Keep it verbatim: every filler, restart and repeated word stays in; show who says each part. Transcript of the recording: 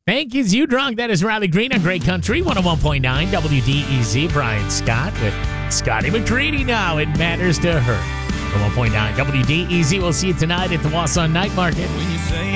Speaker 1: Thank you, you drunk. That is Riley Green on Great Country, one oh one point nine W D E Z. Brian Scott with Scotty McCready now. It matters to her. one oh one point nine W D E Z. We'll see you tonight at the Wausau Night Market.
Speaker 2: When you say